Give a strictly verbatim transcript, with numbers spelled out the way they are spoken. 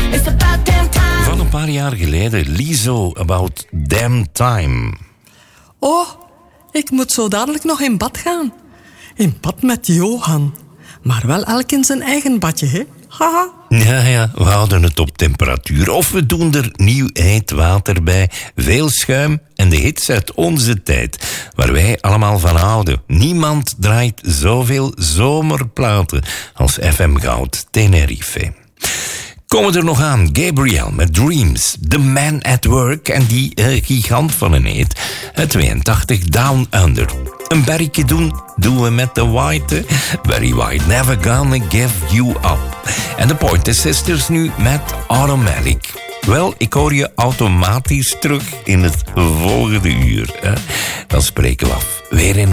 It's about damn time. Van een paar jaar geleden, Lizzo, About Damn Time. Oh, ik moet zo dadelijk nog in bad gaan. In bad met Johan. Maar wel elk in zijn eigen badje, hè? Haha. Ja, ja, we houden het op temperatuur. Of we doen er nieuw heet water bij, veel schuim en de hits uit onze tijd, waar wij allemaal van houden. Niemand draait zoveel zomerplaten als F M Goud Tenerife. Komen er nog aan, Gabriel met Dreams, The Man at Work en die uh, gigant van een hit uit tweeëntachtig, Down Under. Een bergje doen, doen we met de White. Barry White, Never Gonna Give You Up. En de Pointer Sisters nu met Automatic. Wel, ik hoor je automatisch terug in het volgende uur. Hè? Dan spreken we af. Weer in